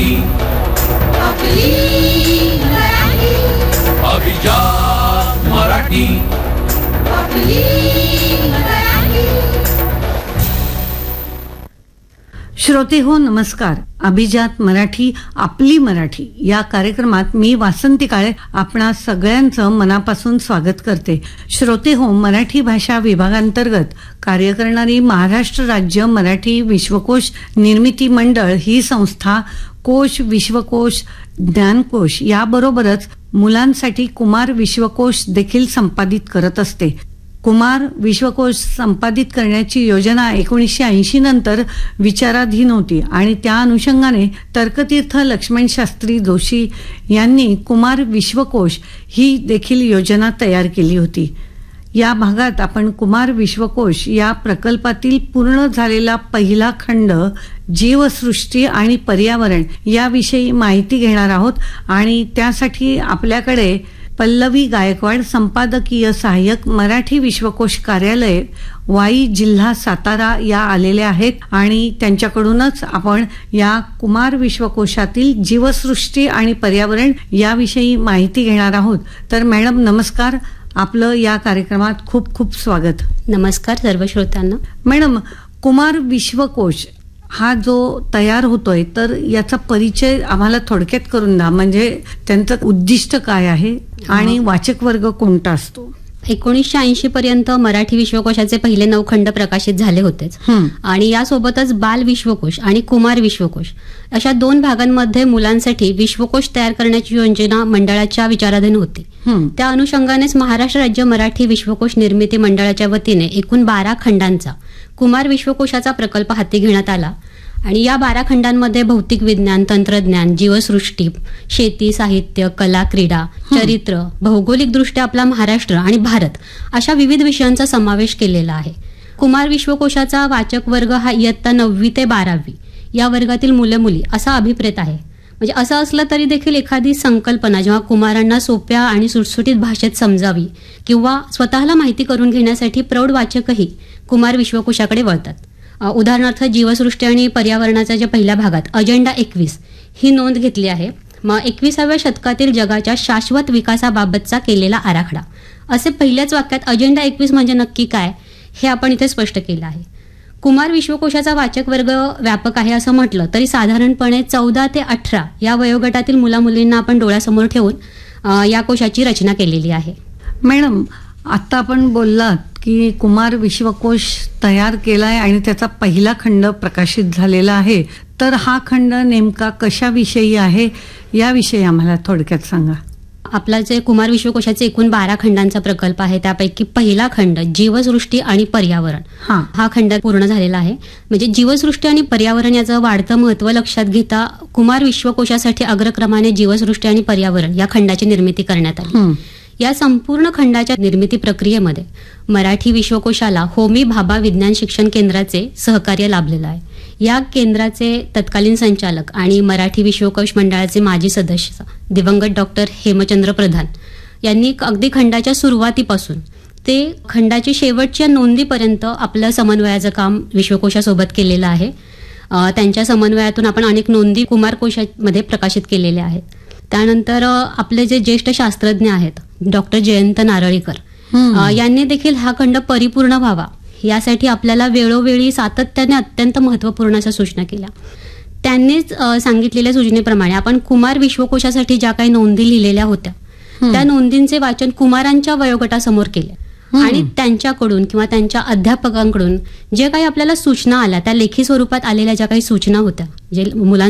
मराठी, आपली मराठी, अभिजात मराठी. आपली मराठी. श्रोते हो नमस्कार. अभिजात मराठी आपली मराठी या कार्यक्रमात मी वासंती काळे आपणा सगळ्यांचं मनापासून स्वागत करते. श्रोते हो मराठी भाषा विभागांतर्गत कार्य करणारी महाराष्ट्र राज्य मराठी विश्वकोश निर्मिती मंडळ ही संस्था कोश, विश्वकोश, ज्ञानकोश याबरोबरच मुलांसाठी कुमार विश्वकोश देखील संपादित करत असते. कुमार विश्वकोश संपादित करण्याची योजना 1980 नंतर विचाराधीन होती आणि त्या अनुषंगाने तर्कतीर्थ लक्ष्मण शास्त्री जोशी यांनी कुमार विश्वकोश ही देखील योजना तयार केली होती. या भागात आपण कुमार विश्वकोश या प्रकल्पातील पूर्ण झालेला पहिला खंड जीवसृष्टी आणि पर्यावरण याविषयी माहिती घेणार आहोत आणि त्यासाठी आपल्याकडे पल्लवी गायकवाड, संपादकीय सहाय्यक, मराठी विश्वकोश कार्यालय, वाई, जिल्हा सातारा या आलेल्या आहेत आणि त्यांच्याकडूनच आपण या कुमार विश्वकोशातील जीवसृष्टी आणि पर्यावरण याविषयी माहिती घेणार आहोत. तर मॅडम नमस्कार, आपलं या कार्यक्रमात खूप खूप स्वागत. नमस्कार सर्व श्रोत्यांना. मॅडम, कुमार विश्वकोश हा जो तयार होतोय तर याचा परिचय आम्हाला थोडक्यात करून द्या. म्हणजे त्यांचं उद्दिष्ट काय आहे आणि वाचक वर्ग कोणता असतो? 1980 पर्यंत मराठी विश्वकोशाचे पहिले 9 खंड प्रकाशित झाले होतेच आणि यासोबतच बाल विश्वकोश आणि कुमार विश्वकोश अशा 2 भागांमध्ये मुलांसाठी विश्वकोश तयार करण्याची योजना मंडळाच्या विचाराधीन होती. त्या अनुषंगानेच महाराष्ट्र राज्य मराठी विश्वकोश निर्मिती मंडळाच्या वतीने एकूण 12 खंडांचा कुमार विश्वकोशाचा प्रकल्प हाती घेण्यात आला आणि या 12 खंडांमध्ये भौतिक विज्ञान, तंत्रज्ञान, जीवसृष्टी, शेती, साहित्य, कला, क्रीडा, चरित्र, भौगोलिक दृष्ट्या आपला महाराष्ट्र आणि भारत अशा विविध विषयांचा समावेश केलेला आहे. कुमार विश्वकोशाचा वाचक वर्ग हा इयत्ता 9वी ते 12वी या वर्गातील मुले मुली असा अभिप्रेत आहे. म्हणजे असं असलं तरी देखील एखादी संकल्पना जेव्हा कुमारांना सोप्या आणि सुटसुटीत भाषेत समजावी किंवा स्वतःला माहिती करून घेण्यासाठी प्रौढ वाचकही कुमार विश्वकोशाकडे वळतात. उदाहरणार्थ जीवसृष्टी आणि पर्यावरणाच्या ज्या पहिल्या भागात अजेंडा 21 ही नोंद घेतली आहे. मग 21व्या शतकातील जगाच्या शाश्वत विकासाबाबतचा केलेला आराखडा असे पहिल्याच वाक्यात अजेंडा 21 म्हणजे नक्की काय हे आपण इथे स्पष्ट केलं आहे. कुमार विश्वकोशाचा वाचक वर्ग व्यापक आहे असं म्हटलं तरी साधारणपणे 14 ते 18 या वयोगटातील मुलामुलींना आपण डोळ्यासमोर ठेवून या कोशाची रचना केलेली आहे. मॅडम, आता आपण बोललात की कुमार विश्वकोश तयार केलाय आणि त्याचा पहिला खंड प्रकाशित झालेला आहे. तर हा खंड नेमका कशाविषयी आहे याविषयी आम्हाला थोडक्यात सांगा. आपला जे कुमार विश्वकोशाचे एकूण 12 खंडांचा प्रकल्प आहे त्यापैकी पहिला खंड जीवसृष्टी आणि पर्यावरण हा खंड पूर्ण झालेला आहे. म्हणजे जीवसृष्टी आणि पर्यावरण याचं वाढतं महत्व लक्षात घेता कुमार विश्वकोशासाठी अग्रक्रमाने जीवसृष्टी आणि पर्यावरण या खंडाची निर्मिती करण्यात आली. या संपूर्ण खंडाच्या निर्मिती प्रक्रियेमध्ये मराठी विश्वकोशाला होमी भाभा विज्ञान शिक्षण केंद्राचे सहकार्य लाभलेलं आहे. या केंद्राचे तत्कालीन संचालक आणि मराठी विश्वकोश मंडळाचे माजी सदस्य दिवंगत डॉक्टर हेमचंद्र प्रधान यांनी अगदी खंडाच्या सुरुवातीपासून ते खंडाची शेवटच्या नोंदीपर्यंत आपलं समन्वयाचं काम विश्वकोशासोबत केलेलं आहे. त्यांच्या समन्वयातून आपण अनेक नोंदी कुमार कोशामध्ये प्रकाशित केलेल्या आहेत. त्यानंतर आपले जे ज्येष्ठ शास्त्रज्ञ आहेत डॉक्टर जयंत नारळीकर यांनी देखील हा खंड परिपूर्ण व्हावा यासाठी आपल्याला वेळोवेळी सातत्याने अत्यंत महत्वपूर्ण अशा सूचना केल्या. त्यांनीच सांगितलेल्या सूचनेप्रमाणे आपण कुमार विश्वकोशासाठी ज्या काही नोंदी लिहिलेल्या होत्या त्या नोंदींचे वाचन कुमारांच्या वयोगटासमोर केले आणि त्यांच्याकडून किंवा त्यांच्या अध्यापकांकडून जे काही आपल्याला सूचना आल्या त्या लेखी स्वरूपात आलेल्या ज्या काही सूचना होत्या जे